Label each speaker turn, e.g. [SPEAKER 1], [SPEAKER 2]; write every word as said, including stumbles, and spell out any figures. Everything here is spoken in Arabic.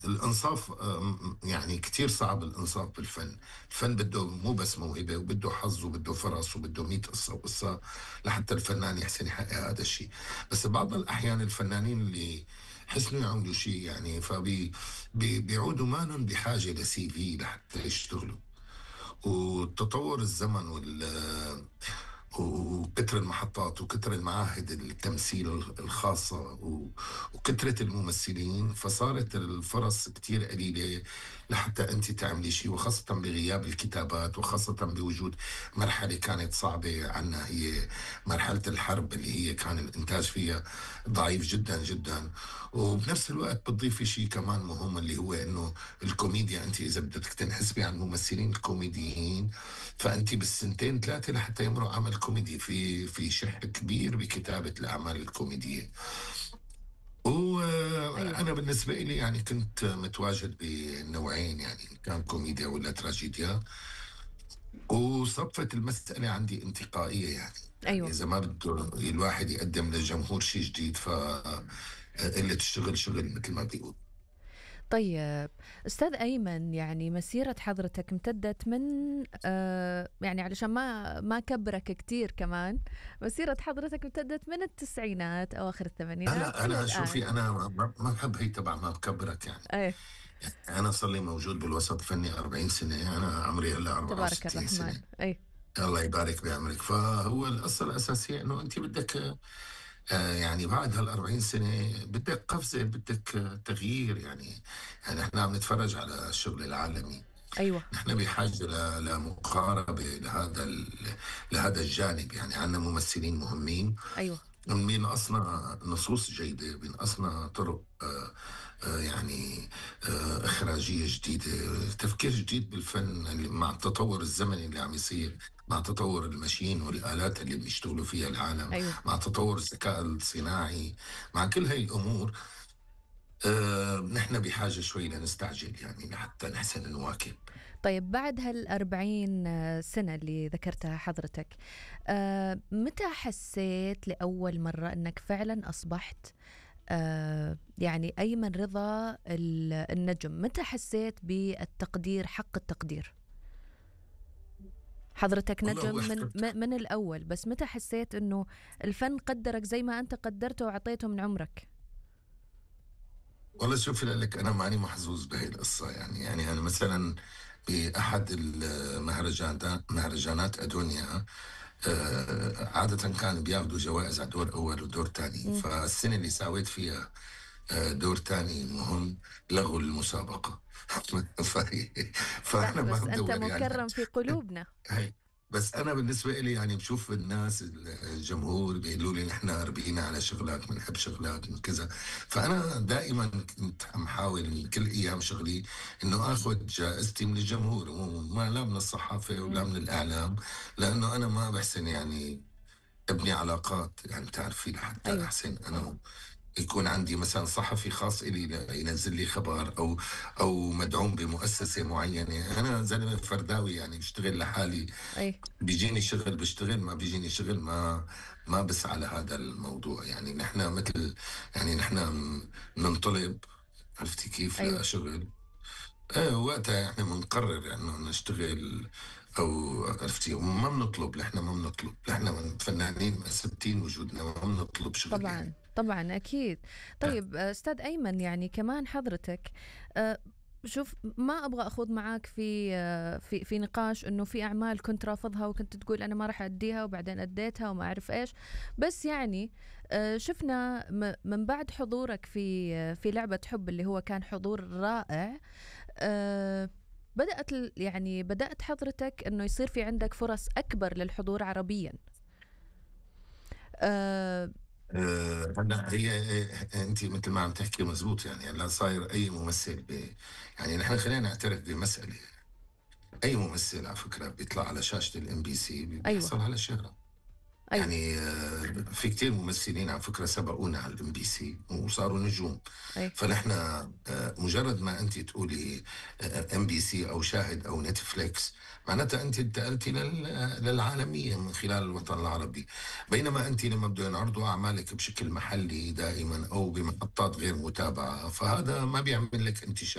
[SPEAKER 1] الإنصاف آم، يعني كتير صعب الإنصاف بالفن. الفن بده مو بس موهبة، وبده حظ، وبده فرص، وبده مئة قصة وقصة لحتى الفنان يحسن يحقق هذا الشيء. بس بعض الأحيان الفنانين اللي حسنوا يعملوا شيء يعني فبي بي- بيعودوا ما لهم بحاجة لسي في لحتى يشتغلوا. وتطور الزمن وال وكتر المحطات وكتر المعاهد التمثيل الخاصة و- وكترة الممثلين، فصارت الفرص كتير قليلة لحتى أنت تعملي شيء، وخاصة بغياب الكتابات، وخاصة بوجود مرحلة كانت صعبة عنا، هي مرحلة الحرب اللي هي كان الإنتاج فيها ضعيف جدا جدا. وبنفس الوقت بتضيفي شيء كمان مهم اللي هو إنه الكوميديا. أنت إذا بدك تنحسبي عن الممثلين الكوميديين، فأنت بالسنتين ثلاثة لحتى يمرق عمل كوميدي، في في شح كبير بكتابة الأعمال الكوميدية.
[SPEAKER 2] ايوه.
[SPEAKER 1] وأنا بالنسبة لي يعني كنت متواجد بالنوعين، يعني إن كان كوميديا ولا تراجيديا. وصفت المسألة عندي انتقائية، يعني يعني
[SPEAKER 2] ايوه.
[SPEAKER 1] إذا ما بده الواحد يقدم للجمهور شيء جديد، ف اللي تشتغل شغل مثل ما بيقول.
[SPEAKER 2] طيب أستاذ أيمن، يعني مسيرة حضرتك امتدت من آه يعني علشان ما ما كبرك كتير كمان، مسيرة حضرتك امتدت من التسعينات أواخر الثمانينات
[SPEAKER 1] هلا
[SPEAKER 2] إلى
[SPEAKER 1] أنا
[SPEAKER 2] الآن.
[SPEAKER 1] شوفي، أنا ما ما بحب هي تبع ما بكبرك يعني.
[SPEAKER 2] إيه.
[SPEAKER 1] أنا صار لي موجود بالوسط الفني أربعين سنة، أنا عمري هلا
[SPEAKER 2] تبارك
[SPEAKER 1] أربعة وستين
[SPEAKER 2] الرحمن.
[SPEAKER 1] سنة.
[SPEAKER 2] إيه.
[SPEAKER 1] الله يبارك بعمرك. فهو القصة الأساسية إنه أنت بدك آه، يعني بعد هال أربعين سنة بدك قفزة، بدك آه، تغيير يعني. يعني احنا عم نتفرج على الشغل العالمي.
[SPEAKER 2] أيوة.
[SPEAKER 1] نحن بحاجة ل- لمقاربة لهذا ال- لهذا الجانب. يعني عندنا ممثلين مهمين،
[SPEAKER 2] أيوة.
[SPEAKER 1] بينقصنا نصوص جيدة، بينقصنا طرق آه، آه، يعني آه، إخراجية جديدة، تفكير جديد بالفن اللي مع التطور الزمني اللي عم يصير، مع تطور الماشين والآلات اللي بيشتغلوا فيها العالم،
[SPEAKER 2] أيوة.
[SPEAKER 1] مع تطور الذكاء الصناعي، مع كل هاي الأمور. آه، نحن بحاجة شوي لنستعجل يعني لحتى نحسن نواكب.
[SPEAKER 2] طيب بعد هالأربعين آه، سنة اللي ذكرتها حضرتك، آه متى حسيت لأول مرة أنك فعلا أصبحت آه يعني أيمن رضا ال- النجم؟ متى حسيت بالتقدير، حق التقدير؟ حضرتك
[SPEAKER 1] والله
[SPEAKER 2] نجم
[SPEAKER 1] هو
[SPEAKER 2] من
[SPEAKER 1] احترت.
[SPEAKER 2] م- من الأول، بس متى حسيت إنه الفن قدرك زي ما أنت قدرته وعطيته من عمرك؟
[SPEAKER 1] والله شوف لك، أنا ماني محظوظ بهي القصة يعني. يعني أنا مثلا بأحد المهرجانات، مهرجانات أدونيا، آه، عادة كان بياخدوا جوائز على دور أول ودور تاني.
[SPEAKER 2] مم.
[SPEAKER 1] فالسنة اللي ساويت فيها آه، دور تاني مهم، لغوا المسابقة. فهي-
[SPEAKER 2] لا
[SPEAKER 1] فأنا ما
[SPEAKER 2] بس أنت
[SPEAKER 1] بدور يعني.
[SPEAKER 2] مكرم في قلوبنا.
[SPEAKER 1] هي بس انا بالنسبه لي يعني بشوف الناس الجمهور بيقولوا لي نحن ربينا على شغلك، بنحب شغلك من كذا. فانا دائما كنت عم حاول من كل ايام شغلي انه اخذ جائزتي من الجمهور، وما لا من الصحافه ولا
[SPEAKER 2] مم.
[SPEAKER 1] من الاعلام. لانه انا ما بحسن يعني ابني علاقات، يعني بتعرفي، لحتى
[SPEAKER 2] أيوة.
[SPEAKER 1] احسن انا يكون عندي مثلا صحفي خاص إلي ل- ينزل لي خبر، أو أو مدعوم بمؤسسة معينة. أنا زلمة فرداوي يعني بشتغل لحالي.
[SPEAKER 2] أي.
[SPEAKER 1] بيجيني شغل بشتغل، ما بيجيني شغل ما ما بس على هذا الموضوع. يعني نحن مثل، يعني نحن بننطلب، عرفتي كيف،
[SPEAKER 2] أيوة.
[SPEAKER 1] لشغل. ايه وقتها يعني بنقرر يعني انه نشتغل، او عرفتي، وما بنطلب. نحن ما بنطلب، نحن من فنانين مثبتين وجودنا، ما بنطلب شغل
[SPEAKER 2] طبعا
[SPEAKER 1] يعني.
[SPEAKER 2] طبعا أكيد. طيب آه، أستاذ أيمن، يعني كمان حضرتك آه، شوف، ما أبغى أخوض معاك في آه، في في نقاش إنه في أعمال كنت رافضها وكنت تقول أنا ما راح أديها وبعدين أديتها وما أعرف إيش. بس يعني آه، شفنا م- من بعد حضورك في آه، في لعبة حب اللي هو كان حضور رائع، آه، بدأت ال- يعني بدأت حضرتك إنه يصير في عندك فرص أكبر للحضور عربيا. آه،
[SPEAKER 1] آه، هلا هي آه، انت مثل ما عم تحكي مزبوط. يعني هلا صاير اي ممثل ب... يعني نحن خلينا نعترف بمسألة. اي ممثل على فكرة بيطلع على شاشة الام بي سي
[SPEAKER 2] أيوة.
[SPEAKER 1] بيحصل على شهرة.
[SPEAKER 2] أيوة.
[SPEAKER 1] يعني آه، في كتير ممثلين على فكرة سبقونا على الام بي سي وصاروا نجوم.
[SPEAKER 2] أي.
[SPEAKER 1] فنحن آه، مجرد ما انت تقولي ام بي سي او شاهد او نتفليكس، معناتها انت انتقلتي لل- للعالمية من خلال الوطن العربي. بينما انت لما بده ينعرضوا اعمالك بشكل محلي دائما او بمحطات غير متابعة، فهذا ما بيعمل لك انتشار.